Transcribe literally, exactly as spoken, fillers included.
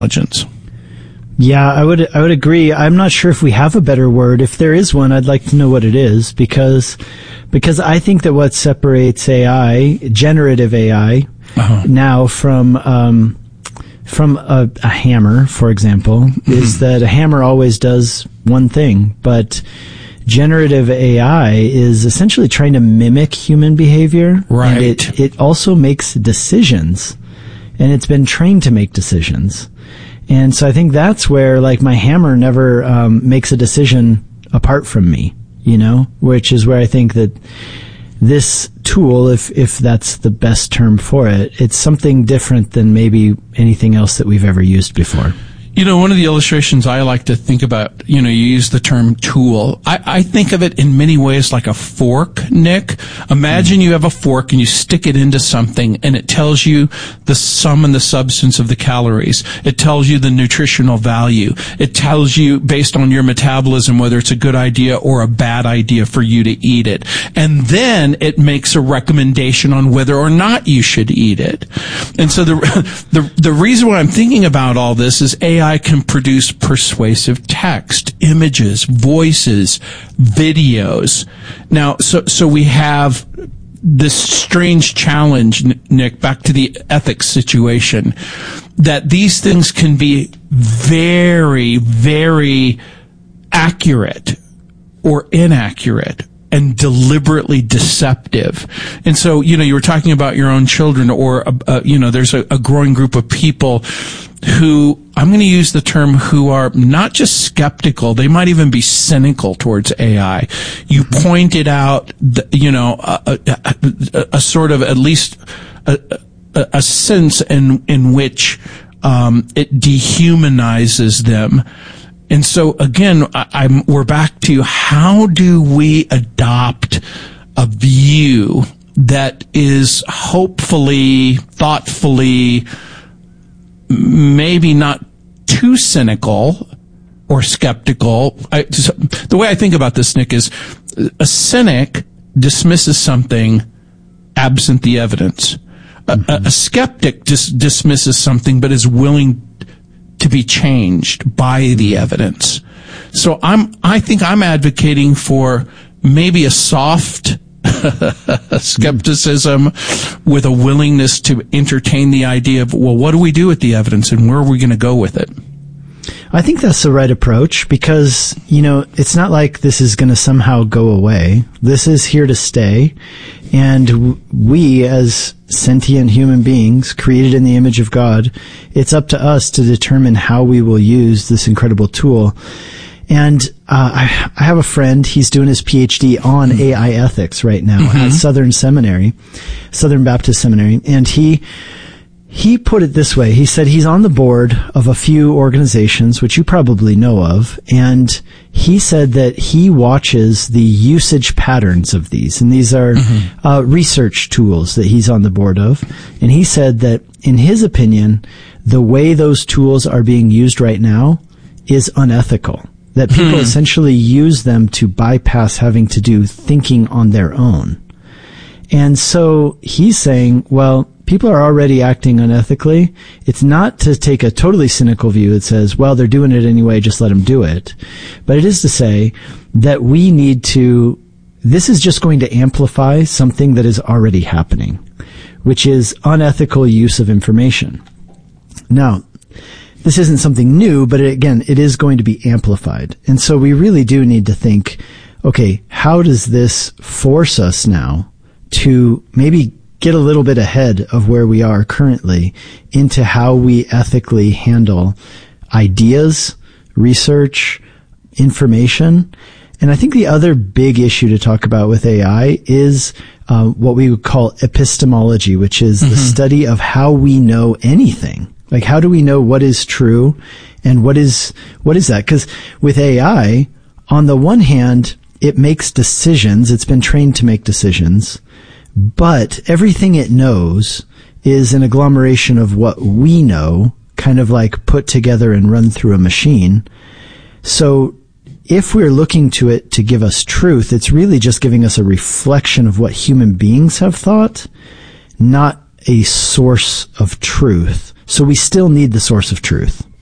intelligence. Yeah, I would I would agree. I'm not sure if we have a better word. If there is one, I'd like to know what it is, because because I think that what separates A I, generative A I, uh-huh. now from um, from a, a hammer, for example, mm-hmm. is that a hammer always does one thing, but generative A I is essentially trying to mimic human behavior. Right. And it, it also makes decisions, and it's been trained to make decisions. And so I think that's where, like, my hammer never um, makes a decision apart from me, you know, which is where I think that this tool, if if that's the best term for it, it's something different than maybe anything else that we've ever used before. You know, one of the illustrations I like to think about, you know, you use the term tool. I, I think of it in many ways like a fork, Nick. Imagine mm. you have a fork and you stick it into something and it tells you the sum and the substance of the calories. It tells you the nutritional value. It tells you, based on your metabolism, whether it's a good idea or a bad idea for you to eat it. And then it makes a recommendation on whether or not you should eat it. And so the, the, the reason why I'm thinking about all this is A I can produce persuasive text, images, voices, videos. Now, so, so we have this strange challenge, Nick, back to the ethics situation, that these things can be very, very accurate or inaccurate and deliberately deceptive. And so, you know, you were talking about your own children, or, uh, you know, there's a, a growing group of people who, I'm going to use the term, who are not just skeptical, they might even be cynical towards A I. You pointed out, the, you know, a, a, a, a sort of, at least a, a, a sense in, in which, um, it dehumanizes them. And so again, I, I'm, we're back to, how do we adopt a view that is hopefully, thoughtfully, maybe not too cynical or skeptical? I, so the way I think about this, Nick, is a cynic dismisses something absent the evidence. Mm-hmm. A, a skeptic just dismisses something but is willing to be changed by the evidence. So I'm, I think I'm advocating for maybe a soft skepticism with a willingness to entertain the idea of, well, what do we do with the evidence and where are we going to go with it? I think that's the right approach, because, you know, it's not like this is going to somehow go away. This is here to stay. And we, as sentient human beings created in the image of God, it's up to us to determine how we will use this incredible tool. And uh, I, I have a friend, he's doing his P H D on A I ethics right now mm-hmm. at Southern Seminary, Southern Baptist Seminary. And he he put it this way. He said he's on the board of a few organizations, which you probably know of. And he said that he watches the usage patterns of these. And these are mm-hmm. uh, research tools that he's on the board of. And he said that, in his opinion, the way those tools are being used right now is unethical. That people hmm. essentially use them to bypass having to do thinking on their own. And so he's saying, well, people are already acting unethically. It's not to take a totally cynical view that says, well, they're doing it anyway, just let them do it. But it is to say that we need to, this is just going to amplify something that is already happening, which is unethical use of information. Now, this isn't something new, but it, again, it is going to be amplified. And so we really do need to think, okay, how does this force us now to maybe get a little bit ahead of where we are currently into how we ethically handle ideas, research, information. And I think the other big issue to talk about with A I is uh, what we would call epistemology, which is mm-hmm. the study of how we know anything. Like, how do we know what is true and what is, what is that? Because with A I, on the one hand, it makes decisions. It's been trained to make decisions, but everything it knows is an agglomeration of what we know, kind of like put together and run through a machine. So if we're looking to it to give us truth, it's really just giving us a reflection of what human beings have thought, not a source of truth. So we still need the source of truth.